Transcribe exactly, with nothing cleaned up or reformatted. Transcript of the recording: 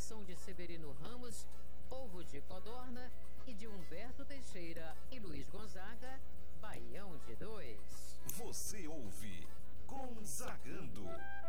direção de Severino Ramos, Ovo de Codorna e de Humberto Teixeira e Luiz Gonzaga, Baião de Dois. Você ouve Gonzagando.